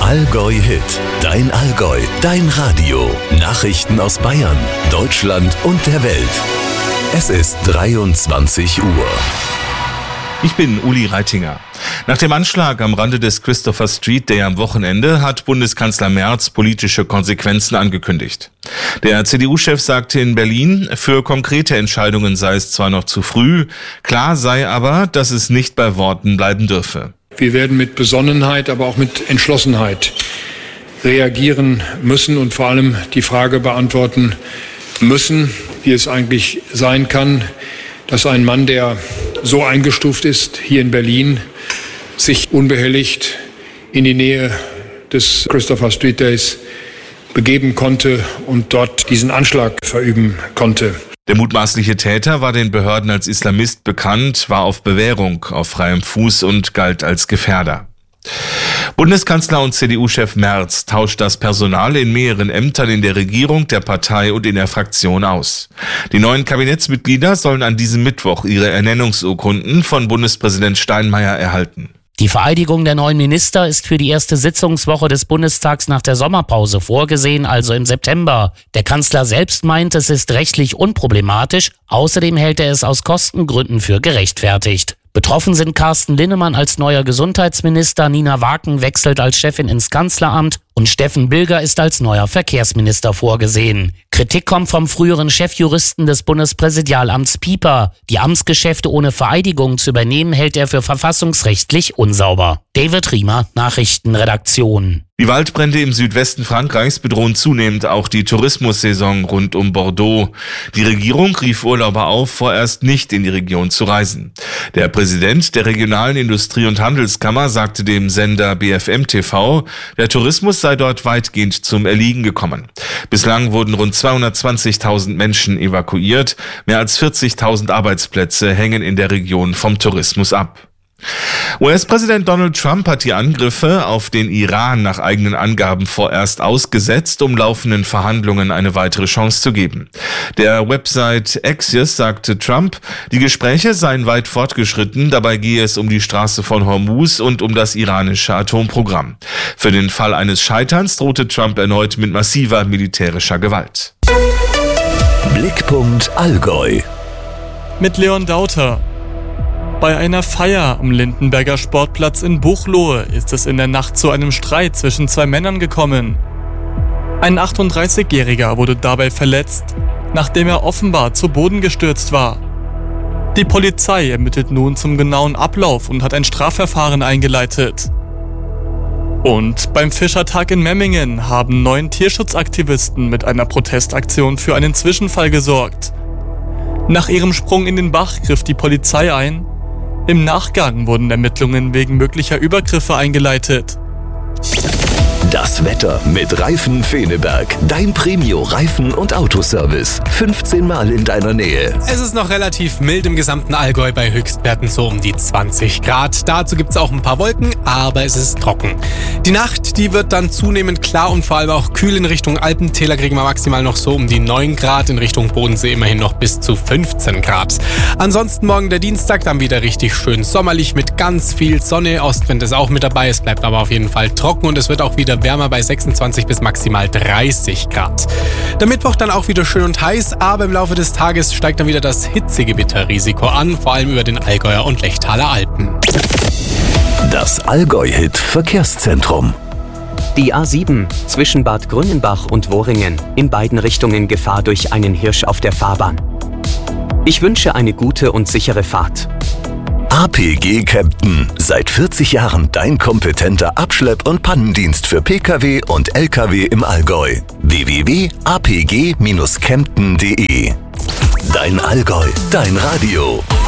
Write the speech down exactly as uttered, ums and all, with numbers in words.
Allgäu Hit, dein Allgäu, dein Radio. Nachrichten aus Bayern, Deutschland und der Welt. Es ist dreiundzwanzig Uhr. Ich bin Uli Reitinger. Nach dem Anschlag am Rande des Christopher Street Day am Wochenende hat Bundeskanzler Merz politische Konsequenzen angekündigt. Der C D U-Chef sagte in Berlin, für konkrete Entscheidungen sei es zwar noch zu früh, klar sei aber, dass es nicht bei Worten bleiben dürfe. Wir werden mit Besonnenheit, aber auch mit Entschlossenheit reagieren müssen und vor allem die Frage beantworten müssen, wie es eigentlich sein kann, dass ein Mann, der so eingestuft ist, hier in Berlin, sich unbehelligt in die Nähe des Christopher Street Days begeben konnte und dort diesen Anschlag verüben konnte. Der mutmaßliche Täter war den Behörden als Islamist bekannt, war auf Bewährung auf freiem Fuß und galt als Gefährder. Bundeskanzler und C D U-Chef Merz tauscht das Personal in mehreren Ämtern in der Regierung, der Partei und in der Fraktion aus. Die neuen Kabinettsmitglieder sollen an diesem Mittwoch ihre Ernennungsurkunden von Bundespräsident Steinmeier erhalten. Die Vereidigung der neuen Minister ist für die erste Sitzungswoche des Bundestags nach der Sommerpause vorgesehen, also im September. Der Kanzler selbst meint, es ist rechtlich unproblematisch. Außerdem hält er es aus Kostengründen für gerechtfertigt. Betroffen sind Carsten Linnemann als neuer Gesundheitsminister, Nina Waken wechselt als Chefin ins Kanzleramt und Steffen Bilger ist als neuer Verkehrsminister vorgesehen. Kritik kommt vom früheren Chefjuristen des Bundespräsidialamts Pieper. Die Amtsgeschäfte ohne Vereidigung zu übernehmen, hält er für verfassungsrechtlich unsauber. David Riemer, Nachrichtenredaktion. Die Waldbrände im Südwesten Frankreichs bedrohen zunehmend auch die Tourismussaison rund um Bordeaux. Die Regierung rief Urlauber auf, vorerst nicht in die Region zu reisen. Der Präsident der regionalen Industrie- und Handelskammer sagte dem Sender B F M T V, der Tourismus sei dort weitgehend zum Erliegen gekommen. Bislang wurden rund zweihundertzwanzigtausend Menschen evakuiert. Mehr als vierzigtausend Arbeitsplätze hängen in der Region vom Tourismus ab. U S-Präsident Donald Trump hat die Angriffe auf den Iran nach eigenen Angaben vorerst ausgesetzt, um laufenden Verhandlungen eine weitere Chance zu geben. Der Website Axios sagte Trump, die Gespräche seien weit fortgeschritten, dabei gehe es um die Straße von Hormuz und um das iranische Atomprogramm. Für den Fall eines Scheiterns drohte Trump erneut mit massiver militärischer Gewalt. Blickpunkt Allgäu. Mit Leon Dauter. Bei einer Feier am Lindenberger Sportplatz in Buchloe ist es in der Nacht zu einem Streit zwischen zwei Männern gekommen. Ein achtunddreißigjähriger wurde dabei verletzt, nachdem er offenbar zu Boden gestürzt war. Die Polizei ermittelt nun zum genauen Ablauf und hat ein Strafverfahren eingeleitet. Und beim Fischertag in Memmingen haben neun Tierschutzaktivisten mit einer Protestaktion für einen Zwischenfall gesorgt. Nach ihrem Sprung in den Bach griff die Polizei ein. Im Nachgang wurden Ermittlungen wegen möglicher Übergriffe eingeleitet. Das Wetter mit Reifen Feneberg. Dein Premio-Reifen- und Autoservice. fünfzehn Mal in deiner Nähe. Es ist noch relativ mild im gesamten Allgäu bei Höchstwerten so um die zwanzig Grad. Dazu gibt es auch ein paar Wolken, aber es ist trocken. Die Nacht, die wird dann zunehmend klar und vor allem auch kühl in Richtung Alpentäler kriegen wir maximal noch so um die neun Grad. In Richtung Bodensee immerhin noch bis zu fünfzehn Grad. Ansonsten morgen der Dienstag dann wieder richtig schön sommerlich mit ganz viel Sonne. Ostwind ist auch mit dabei. Es bleibt aber auf jeden Fall trocken und es wird auch wieder wärmer bei sechsundzwanzig bis maximal dreißig Grad. Der Mittwoch dann auch wieder schön und heiß, aber im Laufe des Tages steigt dann wieder das Hitzegewitterrisiko an, vor allem über den Allgäuer und Lechtaler Alpen. Das Allgäu-Hit Verkehrszentrum. Die A sieben zwischen Bad Grünenbach und Worringen, in beiden Richtungen Gefahr durch einen Hirsch auf der Fahrbahn. Ich wünsche eine gute und sichere Fahrt. A P G Kempten. Seit vierzig Jahren dein kompetenter Abschlepp- und Pannendienst für Pkw und Lkw im Allgäu. w w w punkt a p g Bindestrich kempten punkt d e. Dein Allgäu, dein Radio.